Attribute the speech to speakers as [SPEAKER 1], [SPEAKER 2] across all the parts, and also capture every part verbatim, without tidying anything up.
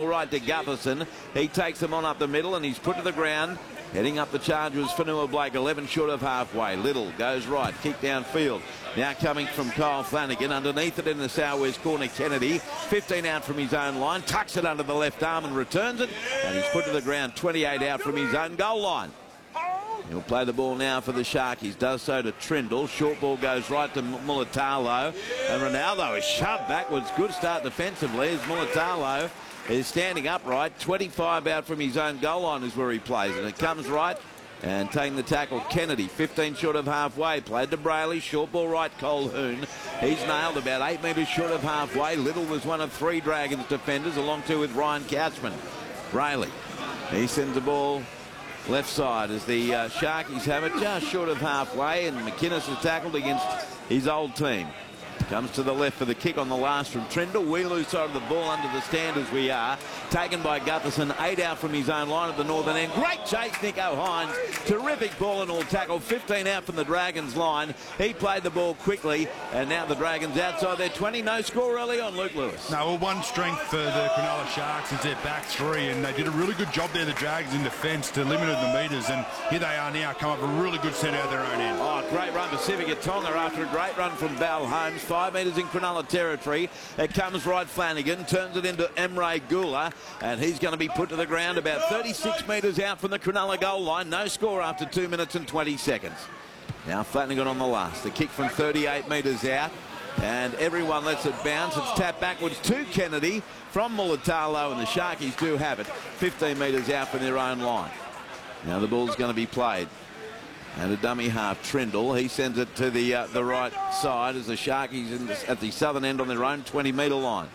[SPEAKER 1] tackle right to Gutherson. He takes them on up the middle and he's put to the ground. Heading up the charge was Fanua Blake, eleven short of halfway. Little goes right, kick downfield. Now coming from Kyle Flanagan. Underneath it in the southwest corner, Kennedy. fifteen out from his own line. Tucks it under the left arm and returns it. And he's put to the ground, twenty-eight out from his own goal line. He'll play the ball now for the Sharkies. Does so to Trindle. Short ball goes right to Mulatalo. And Ronaldo is shoved backwards. Good start defensively as Mulatalo is standing upright. twenty-five out from his own goal line is where he plays. And it comes right and taking the tackle, Kennedy. fifteen short of halfway. Played to Brayley. Short ball right, Colhoun. He's nailed about eight metres short of halfway. Little was one of three Dragons defenders, along two with Ryan Couchman. Brayley. He sends the ball left side as the uh, Sharkies have it just short of halfway, and McInnes is tackled against his old team. Comes to the left for the kick on the last from Trindle. We lose side of the ball under the stand as we are. Taken by Gutherson, eight out from his own line at the northern end. Great chase, Nico Hines. Terrific ball and all tackle. fifteen out from the Dragons line. He played the ball quickly, and now the Dragons outside their twenty. No score early on, Luke Lewis.
[SPEAKER 2] No, well, one strength for the Cronulla Sharks is their back three, and they did a really good job there, the Dragons, in defence to limit the metres, and here they are now, come up a really good set out of their own end.
[SPEAKER 1] Oh, great run Pacific at Tonga after a great run from Bal Holmes. Five metres in Cronulla territory. It comes right Flanagan, turns it into Emre Gula, and he's going to be put to the ground about thirty-six metres out from the Cronulla goal line. No score after two minutes and twenty seconds. Now Flanagan on the last. The kick from thirty-eight metres out, and everyone lets it bounce. It's tapped backwards to Kennedy from Mulatalo, and the Sharkies do have it fifteen metres out from their own line. Now the ball's going to be played. And a dummy half, Trindle. He sends it to the uh, the right side as the Sharkies in the, at the southern end on their own twenty metre line.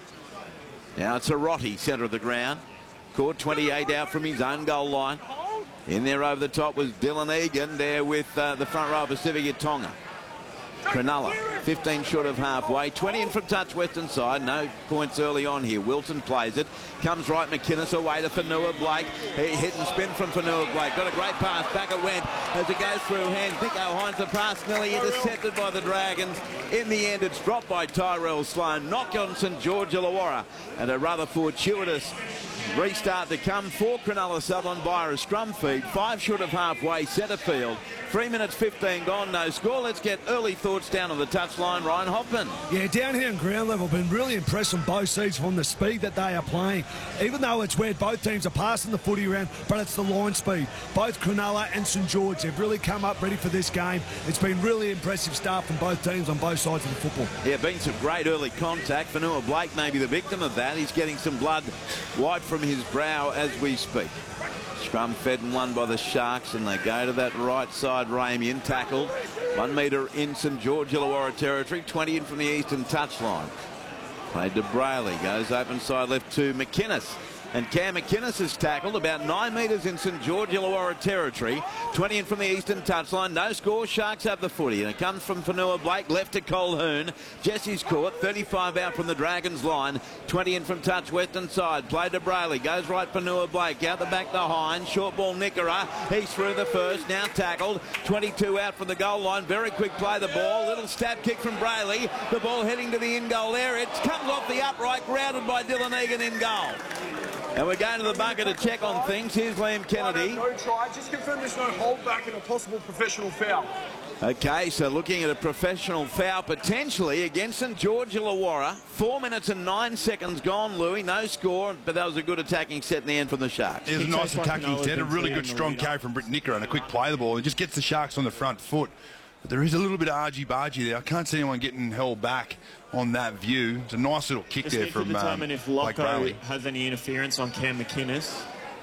[SPEAKER 1] Now it's a Rotti, centre of the ground. Caught twenty-eight out from his own goal line. In there over the top was Dylan Egan there with uh, the front row of Pacific at Tonga. Cronulla, fifteen short of halfway, twenty in from touch western side. No points early on here. Wilson plays it. Comes right McInnes away to Fanua Blake. He hit and spin from Fanua Blake. Got a great pass. Back it went as it goes through hands. Nico Hines, the pass nearly intercepted by the Dragons. In the end, it's dropped by Tyrell Sloan. Knock on St George Illawarra. And a rather fortuitous restart to come for Cronulla Sutherland by a scrum feed. Five short of halfway, centre field. Three minutes fifteen gone, no score. Let's get early thoughts down on the touchline. Ryan Hoffman.
[SPEAKER 3] Yeah, down here on ground level, been really impressed on both sides from the speed that they are playing. Even though it's where both teams are passing the footy around, but it's the line speed. Both Cronulla and St George have really come up ready for this game. It's been really impressive start from both teams on both sides of the football.
[SPEAKER 1] Yeah, been some great early contact. Fanua Blake may be the victim of that. He's getting some blood wiped from his brow as we speak. Scrum fed and won by the Sharks, and they go to that right side. Ramian tackled. One metre in St George Illawarra territory. twenty in from the eastern touchline. Played to Brayley. Goes open side left to McInnes. And Cam McInnes is tackled about nine metres in St George Illawarra territory. twenty in from the eastern touchline. No score. Sharks have the footy. And it comes from Fanua Blake. Left to Colhoun. Jesse's caught. thirty-five out from the Dragons line. twenty in from touch western side. Played to Brayley. Goes right Fanua Blake. Out the back to Hines. Short ball Nickera. He's through the first. Now tackled. twenty-two out from the goal line. Very quick play the ball. Little stab kick from Brayley. The ball heading to the in-goal area. It comes off the upright. Grounded by Dylan Egan in goal. And we're going to the bunker to check on things. Here's Liam Kennedy.
[SPEAKER 4] No try. Just confirm there's no hold back and a possible professional foul.
[SPEAKER 1] Okay, so looking at a professional foul potentially against St George Illawarra. Four minutes and nine seconds gone, Louis. No score, but that was a good attacking set in the end from the Sharks.
[SPEAKER 2] It was a nice attacking set. A really good strong carry from Britt Nickera and a quick play of the ball. It just gets the Sharks on the front foot. But there is a little bit of argy-bargy there. I can't see anyone getting held back on that view. It's a nice little kick
[SPEAKER 5] Just
[SPEAKER 2] there
[SPEAKER 5] need
[SPEAKER 2] from
[SPEAKER 5] to determine
[SPEAKER 2] um,
[SPEAKER 5] if Locko
[SPEAKER 2] Brayley.
[SPEAKER 5] has any interference on Cam McInnes.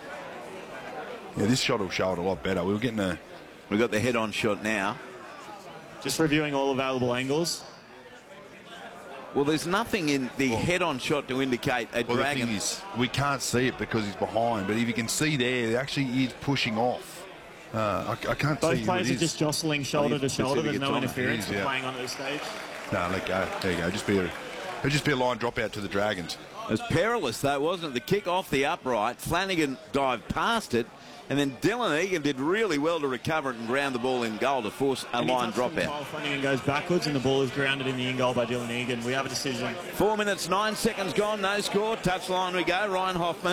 [SPEAKER 2] Yeah, this shot will show it a lot better. We were getting a...
[SPEAKER 1] We've got the head-on shot now.
[SPEAKER 5] Just reviewing all available angles.
[SPEAKER 1] Well, there's nothing in the well, head-on shot to indicate a
[SPEAKER 2] well,
[SPEAKER 1] Dragon.
[SPEAKER 2] The thing is, we can't see it because he's behind, but if you can see there, it actually is pushing off. Uh, I, I can't
[SPEAKER 5] Both
[SPEAKER 2] see
[SPEAKER 5] players
[SPEAKER 2] who
[SPEAKER 5] are
[SPEAKER 2] it
[SPEAKER 5] just
[SPEAKER 2] is.
[SPEAKER 5] jostling shoulder
[SPEAKER 1] Oh,
[SPEAKER 5] to shoulder. There's no interference
[SPEAKER 2] is,
[SPEAKER 5] for
[SPEAKER 2] yeah.
[SPEAKER 5] playing on at this stage.
[SPEAKER 2] No, let go. There you go. Just be a, it'll just be a line drop out to the Dragons.
[SPEAKER 1] It was perilous, though, wasn't it? The kick off the upright. Flanagan dived past it. And then Dylan Egan did really well to recover it and ground the ball in goal to force a
[SPEAKER 5] and
[SPEAKER 1] line drop out.
[SPEAKER 5] Kyle Flanagan goes backwards and the ball is grounded in the in goal by Dylan Egan. We have a decision.
[SPEAKER 1] Four minutes, nine seconds gone, no score. Touchline we go. Ryan Hoffman.